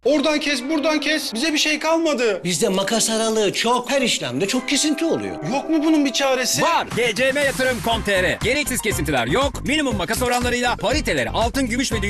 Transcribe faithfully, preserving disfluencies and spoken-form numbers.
Oradan kes, buradan kes. Bize bir şey kalmadı. Bizde makas aralığı çok. Her işlemde çok kesinti oluyor. Yok mu bunun bir çaresi? Var. G C M yatırım nokta com nokta tr. Gereksiz kesintiler yok. Minimum makas oranlarıyla pariteleri altın, gümüş ve dünya